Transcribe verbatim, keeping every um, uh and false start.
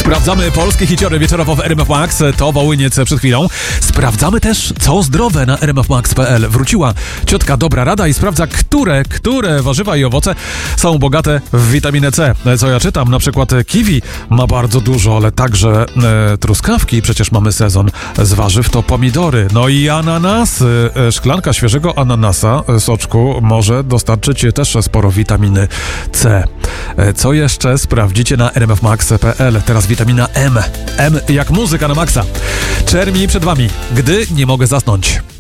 Sprawdzamy polskie hiciory wieczorowo w R M F Max. To Wołyniec przed chwilą. Sprawdzamy też, co zdrowe na r m f max kropka p l. Wróciła ciotka Dobra Rada i sprawdza, które, które warzywa i owoce są bogate w witaminę C. Co ja czytam? Na przykład kiwi ma bardzo dużo, ale także e, truskawki. Przecież mamy sezon z warzyw, to pomidory. No i ananas. E, szklanka świeżego ananasa, e, soczku, może dostarczyć też sporo witaminy C. E, co jeszcze sprawdzicie na r m f max kropka p l? Teraz witamina M. M jak muzyka na maksa. Czermi przed wami, gdy nie mogę zasnąć.